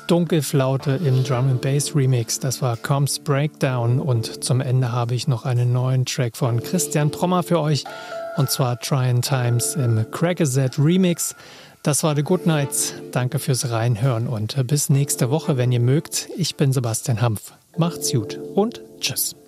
Dunkelflaute im Drum and Bass Remix. Das war Combs Breakdown und zum Ende habe ich noch einen neuen Track von Christian Prommer für euch und zwar Tryin' Times im Crackerset Remix. Das war The Good Nights. Danke fürs Reinhören und bis nächste Woche, wenn ihr mögt. Ich bin Sebastian Hampf. Macht's gut und tschüss.